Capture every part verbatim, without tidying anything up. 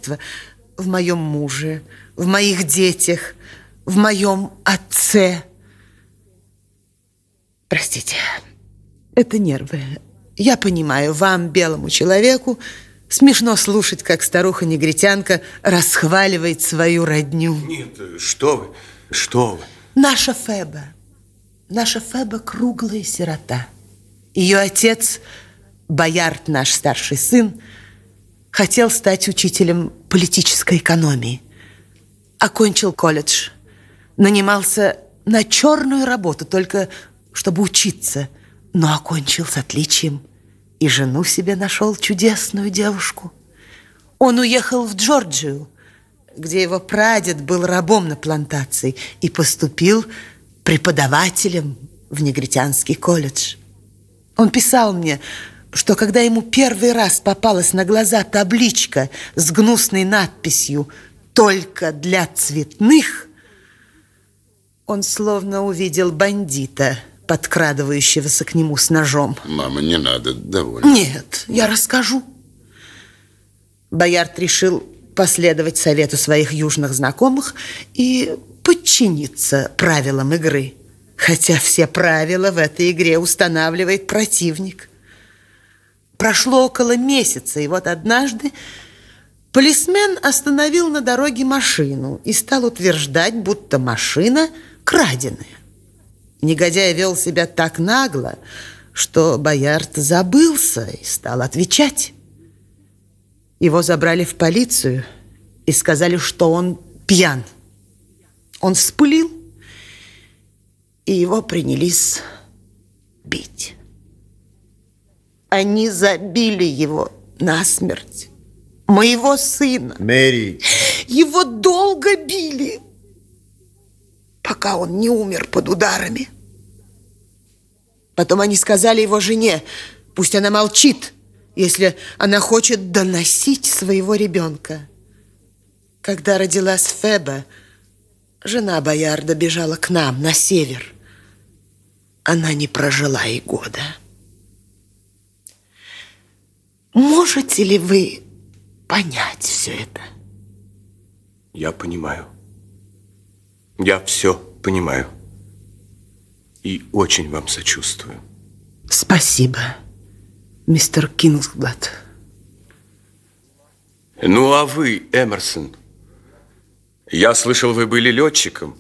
достоинство в моем муже, в моих детях, в моем отце. Простите, это нервы. Я понимаю, вам, белому человеку, смешно слушать, как старуха-негритянка расхваливает свою родню. Нет, что вы, что вы. Наша Феба, наша Феба круглая сирота. Ее отец, Боярд, наш старший сын, хотел стать учителем политической экономии. Окончил колледж, нанимался на черную работу, только чтобы учиться, но окончил с отличием. И жену себе нашел чудесную девушку. Он уехал в Джорджию, где его прадед был рабом на плантации, и поступил преподавателем в негритянский колледж. Он писал мне, что когда ему первый раз попалась на глаза табличка с гнусной надписью «Только для цветных», он словно увидел бандита, подкрадывающегося к нему с ножом. Мама, не надо, довольно. Нет, я расскажу. Боярд решил последовать совету своих южных знакомых и подчиниться правилам игры, хотя все правила в этой игре устанавливает противник. Прошло около месяца, и вот однажды полисмен остановил на дороге машину и стал утверждать, будто машина краденая. Негодяй вел себя так нагло, что Боярд забылся и стал отвечать. Его забрали в полицию и сказали, что он пьян. Он вспылил, и его принялись бить. Они забили его насмерть. Моего сына. Мэри. Его долго били, пока он не умер под ударами. Потом они сказали его жене, пусть она молчит, если она хочет доносить своего ребенка. Когда родилась Феба, жена Боярда бежала к нам на север. Она не прожила и года. Можете ли вы понять все это? Я понимаю. Я все понимаю. И очень вам сочувствую. Спасибо, мистер Кингсблад. Ну, а вы, Эмерсон? Я слышал, вы были летчиком.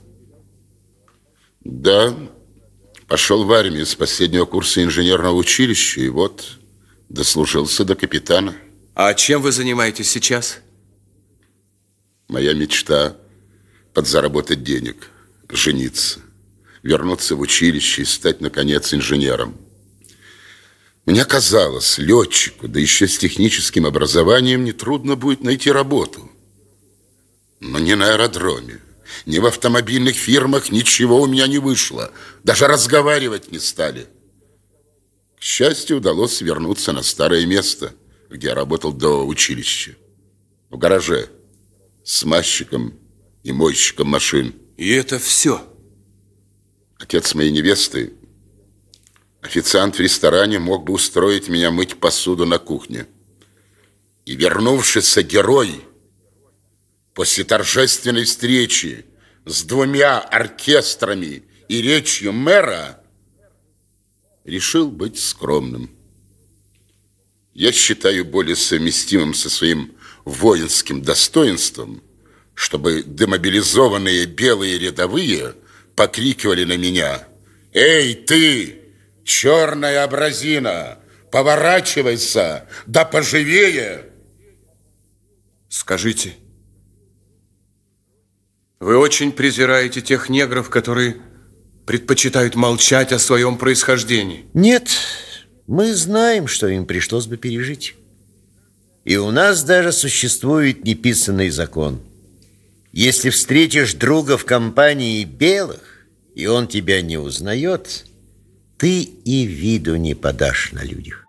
Да, пошел в армию с последнего курса инженерного училища, и вот дослужился до капитана. А чем вы занимаетесь сейчас? Моя мечта – подзаработать денег, жениться, вернуться в училище и стать, наконец, инженером. Мне казалось, летчику, да еще с техническим образованием, нетрудно будет найти работу. Но ни на аэродроме, ни в автомобильных фирмах ничего у меня не вышло. Даже разговаривать не стали. К счастью, удалось вернуться на старое место, где я работал до училища. В гараже, смазчиком и мойщиком машин. И это все? Отец моей невесты, официант в ресторане, мог бы устроить меня мыть посуду на кухне. И вернувшийся герой после торжественной встречи с двумя оркестрами и речью мэра решил быть скромным. Я считаю более совместимым со своим воинским достоинством, чтобы демобилизованные белые рядовые покрикивали на меня: «Эй, ты, черная абразина, поворачивайся, да поживее!» Скажите, вы очень презираете тех негров, которые предпочитают молчать о своем происхождении? Нет, мы знаем, что им пришлось бы пережить. И у нас даже существует неписанный закон. Если встретишь друга в компании белых, и он тебя не узнает, ты и виду не подашь на людях.